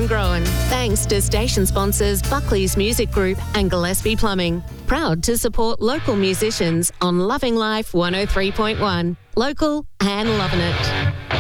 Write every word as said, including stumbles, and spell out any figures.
and growing. Thanks to station sponsors Buckley's Music Group and Gillespie Plumbing. Proud to support local musicians on Loving Life one oh three point one. Local and loving it.